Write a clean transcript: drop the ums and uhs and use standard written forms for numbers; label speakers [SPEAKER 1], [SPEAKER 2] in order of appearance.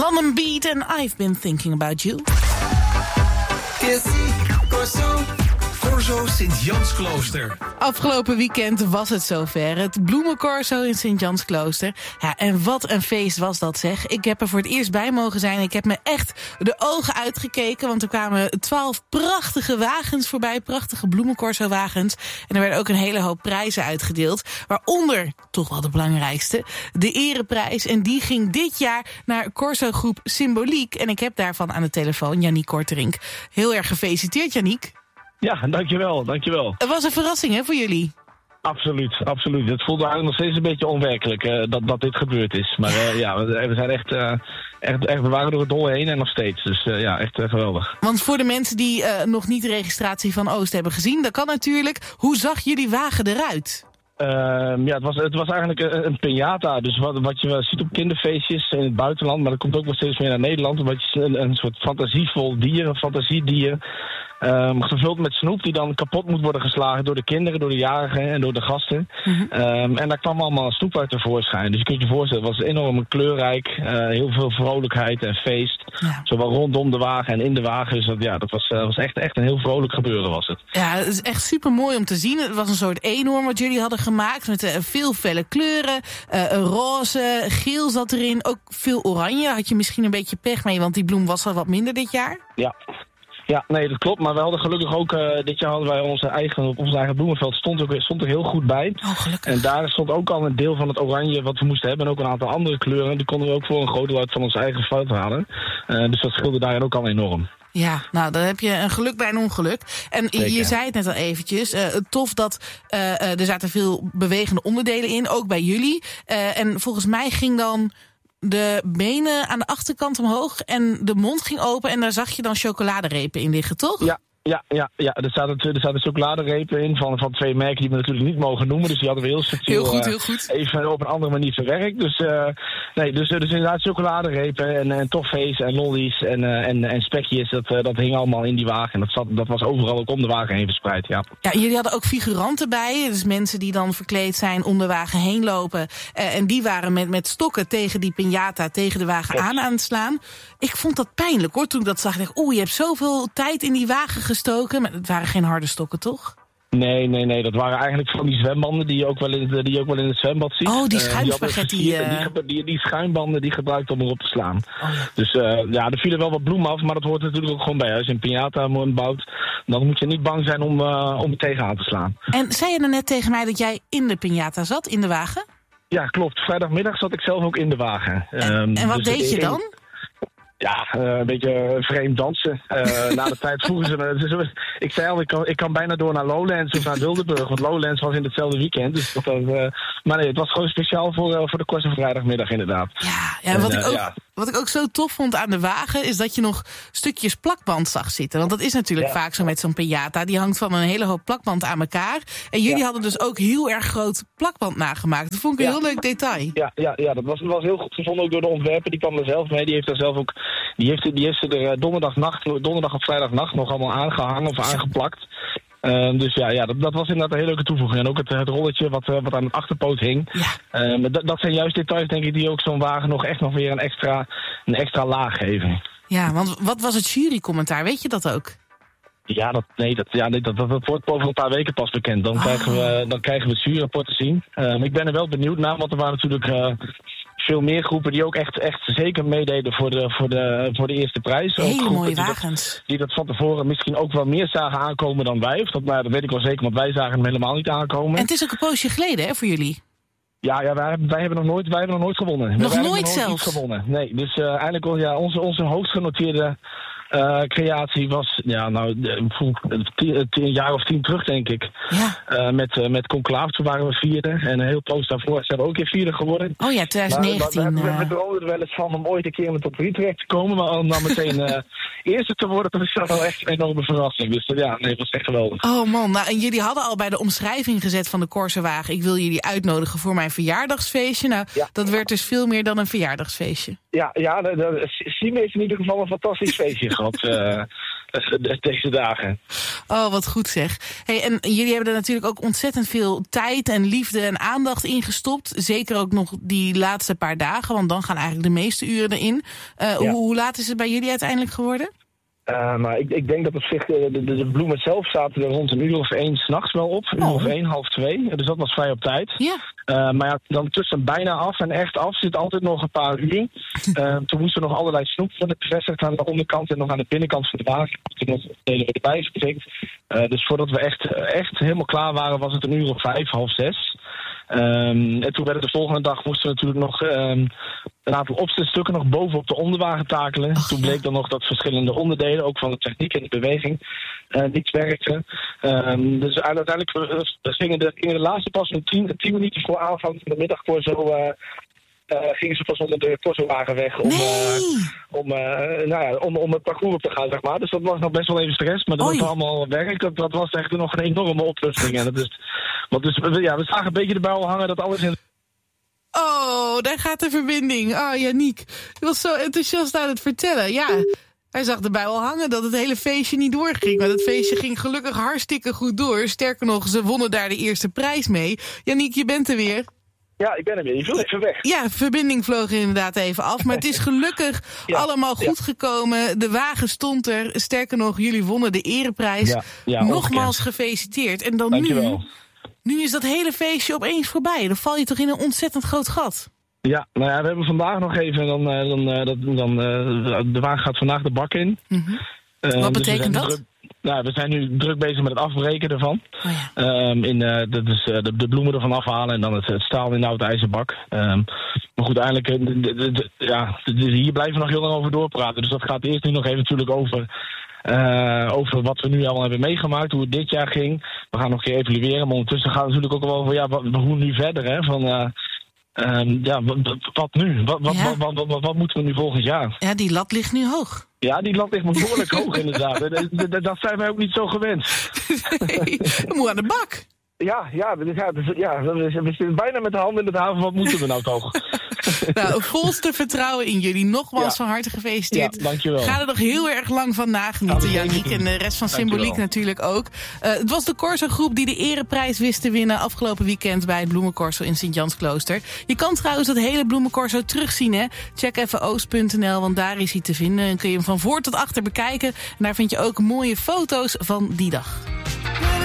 [SPEAKER 1] London Beat en I've Been Thinking About You.
[SPEAKER 2] Corso Sint-Jansklooster.
[SPEAKER 1] Afgelopen weekend was het zover. Het bloemencorso in Sint-Jansklooster. Ja, en wat een feest was dat, zeg. Ik heb er voor het eerst bij mogen zijn. Ik heb me echt de ogen uitgekeken. Want er kwamen 12 prachtige wagens voorbij. Prachtige bloemencorso-wagens. En er werden ook een hele hoop prijzen uitgedeeld. Waaronder, toch wel de belangrijkste, de ereprijs. En die ging dit jaar naar Corso-groep Symboliek. En ik heb daarvan aan de telefoon Yannick Korterink. Heel erg gefeliciteerd, Yannick.
[SPEAKER 3] Ja, dankjewel.
[SPEAKER 1] Het was een verrassing, hè, voor jullie?
[SPEAKER 3] Absoluut. Het voelde eigenlijk nog steeds een beetje onwerkelijk dat dit gebeurd is. Maar we zijn echt, we waren door het dolle heen en nog steeds. Dus echt geweldig.
[SPEAKER 1] Want voor de mensen die nog niet de registratie van Oost hebben gezien, dat kan natuurlijk. Hoe zag jullie wagen eruit?
[SPEAKER 3] Het was eigenlijk een piñata. Dus wat je wel ziet op kinderfeestjes in het buitenland, maar dat komt ook wel steeds meer naar Nederland. Wat je een soort fantasievol dier, een fantasiedier. Gevuld met snoep die dan kapot moet worden geslagen door de kinderen, door de jarigen en door de gasten. Mm-hmm. En daar kwam allemaal snoep uit tevoorschijn. Dus je kunt je voorstellen, het was enorm kleurrijk. Heel veel vrolijkheid en feest. Ja. Zowel rondom de wagen en in de wagen. Dus dat was echt een heel vrolijk gebeuren was het.
[SPEAKER 1] Ja, het is echt super mooi om te zien. Het was een soort eenhoorn wat jullie hadden gemaakt met veel felle kleuren. Roze, geel zat erin, ook veel oranje. Had je misschien een beetje pech mee, want die bloem was al wat minder dit jaar.
[SPEAKER 3] Ja, nee, dat klopt. Maar we hadden gelukkig ook, dit jaar hadden wij op ons eigen bloemenveld stond er heel goed bij.
[SPEAKER 1] Oh, gelukkig.
[SPEAKER 3] En daar stond ook al een deel van het oranje wat we moesten hebben. En ook een aantal andere kleuren. Die konden we ook voor een groot deel uit van ons eigen veld halen. Dus dat scheelde daarin ook al enorm.
[SPEAKER 1] Ja, nou, dan heb je een geluk bij een ongeluk. En zeker. Je zei het net al eventjes, tof dat er zaten veel bewegende onderdelen in, ook bij jullie. En volgens mij ging dan de benen aan de achterkant omhoog en de mond ging open en daar zag je dan chocoladerepen in liggen, toch?
[SPEAKER 3] Ja, er zaten chocoladerepen in van 2 merken die we natuurlijk niet mogen noemen. Dus die hadden we heel subtiel
[SPEAKER 1] heel goed.
[SPEAKER 3] Even op een andere manier verwerkt. Dus inderdaad chocoladerepen en toffees en lollies en spekjes. Dat hing allemaal in die wagen. En dat was overal ook om de wagen heen verspreid, ja. Ja,
[SPEAKER 1] jullie hadden ook figuranten bij. Dus mensen die dan verkleed zijn om de wagen heen lopen. En die waren met stokken tegen die piñata, tegen de wagen aan het slaan. Ik vond dat pijnlijk, hoor, toen ik dat zag. Ik dacht, je hebt zoveel tijd in die wagen gestoken. Maar het waren geen harde stokken, toch?
[SPEAKER 3] Nee. Dat waren eigenlijk van die zwembanden die je ook wel in het zwembad ziet.
[SPEAKER 1] Oh, die schuimspaghetti.
[SPEAKER 3] Die schuimbanden die gebruikt om erop te slaan.
[SPEAKER 1] Oh.
[SPEAKER 3] Dus er vielen wel wat bloemen af, maar dat hoort natuurlijk ook gewoon bij. Als je een piñata bouwt, dan moet je niet bang zijn om er tegenaan te slaan. En
[SPEAKER 1] zei je nou net tegen mij dat jij in de piñata zat, in de wagen?
[SPEAKER 3] Ja, klopt. Vrijdagmiddag zat ik zelf ook in de wagen.
[SPEAKER 1] En wat deed je dan?
[SPEAKER 3] Ja, een beetje vreemd dansen. Na de tijd vroegen ze me. Ik zei al, ik kan bijna door naar Lowlands of naar Wildeburg. Want Lowlands was in hetzelfde weekend. Dus maar nee, het was gewoon speciaal voor de Corso vrijdagmiddag inderdaad.
[SPEAKER 1] Ja, wat ik ook zo tof vond aan de wagen is dat je nog stukjes plakband zag zitten. Want dat is natuurlijk vaak zo met zo'n piñata. Die hangt van een hele hoop plakband aan elkaar. En jullie hadden dus ook heel erg groot plakband nagemaakt. Dat vond ik een heel leuk detail.
[SPEAKER 3] Ja, dat was heel goed gevonden ook door de ontwerper. Die kwam er zelf mee. Die heeft daar zelf ook. Die heeft ze er donderdag of vrijdagnacht nog allemaal aangehangen of aangeplakt. Dus dat was inderdaad een hele leuke toevoeging. En ook het rolletje wat aan het achterpoot hing. Ja. Dat zijn juist details, denk ik, die ook zo'n wagen nog weer een extra laag geven.
[SPEAKER 1] Ja, want wat was het jurycommentaar? Weet je dat ook?
[SPEAKER 3] Dat wordt over een paar weken pas bekend. Dan krijgen we het juryrapport te zien. Ik ben er wel benieuwd naar, want er waren natuurlijk veel meer groepen die ook echt zeker meededen voor de eerste prijs.
[SPEAKER 1] Hele mooie wagens.
[SPEAKER 3] Die dat van tevoren misschien ook wel meer zagen aankomen dan wij. Dat weet ik wel zeker, want wij zagen hem helemaal niet aankomen.
[SPEAKER 1] En het is ook een poosje geleden, hè, voor jullie?
[SPEAKER 3] Ja, wij hebben nog nooit gewonnen.
[SPEAKER 1] Nog nooit zelfs?
[SPEAKER 3] Gewonnen. Nee, dus eigenlijk onze hoogst genoteerde creatie was een jaar of 10 terug, denk ik. Ja. Met Conclave, toen waren we 4e. En een heel poos daarvoor zijn we ook weer 4e geworden.
[SPEAKER 1] Oh ja, 2019.
[SPEAKER 3] We droomden er wel eens van om ooit een keer in de top 3 terecht te komen. Maar om dan meteen eerste te worden, dat is wel echt een enorme verrassing. Dus het was echt geweldig.
[SPEAKER 1] Oh man, en jullie hadden al bij de omschrijving gezet van de Corso-wagen: ik wil jullie uitnodigen voor mijn verjaardagsfeestje. Dat werd dus veel meer dan een verjaardagsfeestje.
[SPEAKER 3] Ja, Siem heeft in ieder geval een fantastisch feestje gehad. deze dagen.
[SPEAKER 1] Oh, wat goed zeg. Hey, en jullie hebben er natuurlijk ook ontzettend veel tijd en liefde en aandacht in gestopt. Zeker ook nog die laatste paar dagen, want dan gaan eigenlijk de meeste uren erin. Hoe laat is het bij jullie uiteindelijk geworden?
[SPEAKER 3] Maar ik denk dat op zich de bloemen zelf zaten er rond 1:01 s'nachts wel op. 1:01, 1:30. Dus dat was vrij op tijd.
[SPEAKER 1] Ja.
[SPEAKER 3] Maar ja, dan tussen bijna af en echt af zit altijd nog een paar uur. Toen moesten nog allerlei snoep van bevestigd aan de onderkant en nog aan de binnenkant van de wagen. Toen nog delen we erbij geprikt. Dus voordat we echt helemaal klaar waren, was het 5:00, 5:30. En toen werden de volgende dag moesten we natuurlijk nog een aantal opzetstukken nog bovenop de onderwagen takelen. Toen bleek dan nog dat verschillende onderdelen, ook van de techniek en de beweging, niet werkten. Dus uiteindelijk gingen de laatste pas om 10 minuten voor aanvang van de middag voor zo gingen ze pas onder de Corso-wagen weg om het parcours op te gaan, zeg maar. Dus dat was nog best wel even stress, maar dat was allemaal werk. Dat was echt nog een enorme opluchting. En we zagen een beetje de bui al hangen dat alles in...
[SPEAKER 1] Oh, daar gaat de verbinding. Oh, Yannick. Je was zo enthousiast aan het vertellen. Ja, hij zag erbij al hangen dat het hele feestje niet doorging. Maar dat feestje ging gelukkig hartstikke goed door. Sterker nog, ze wonnen daar de eerste prijs mee. Yannick, je bent er weer.
[SPEAKER 3] Ja, ik ben er weer. Je viel even weg.
[SPEAKER 1] Ja, verbinding vloog inderdaad even af. Maar het is gelukkig allemaal goed gekomen. De wagen stond er. Sterker nog, jullie wonnen de ereprijs. Nogmaals gefeliciteerd. En dan nu is dat hele feestje opeens voorbij. Dan val je toch in een ontzettend groot gat. Ja,
[SPEAKER 3] we hebben vandaag nog even... de wagen gaat vandaag de bak in.
[SPEAKER 1] Mm-hmm. Wat betekent dat?
[SPEAKER 3] We zijn nu druk bezig met het afbreken ervan. Dat is de bloemen ervan afhalen en dan het staal in de oude ijzerbak. Maar goed, eigenlijk, hier blijven we nog heel lang over doorpraten. Dus dat gaat eerst nu nog even natuurlijk over wat we nu allemaal hebben meegemaakt, hoe het dit jaar ging. We gaan nog een keer evalueren, maar ondertussen gaat het natuurlijk ook wel over hoe nu verder, hè? Wat nu? Wat moeten we nu volgend jaar?
[SPEAKER 1] Ja, die lat ligt nu hoog.
[SPEAKER 3] Ja, die lat ligt behoorlijk hoog inderdaad. Dat zijn wij ook niet zo gewend.
[SPEAKER 1] Nee, we moeten aan de bak.
[SPEAKER 3] We zitten bijna met de handen in het haven. Wat moeten we nou toch?
[SPEAKER 1] Nou, volste vertrouwen in jullie. Nogmaals van harte gefeliciteerd.
[SPEAKER 3] Ja, dankjewel.
[SPEAKER 1] Ga er nog heel erg lang van nagenieten, Yannick. En de rest van Symboliek natuurlijk ook. Het was de Corso-groep die de ereprijs wist te winnen afgelopen weekend bij het Bloemencorso in Sint-Jansklooster. Je kan trouwens dat hele Bloemencorso terugzien, hè. Check even oost.nl, want daar is hij te vinden. En kun je hem van voor tot achter bekijken. En daar vind je ook mooie foto's van die dag.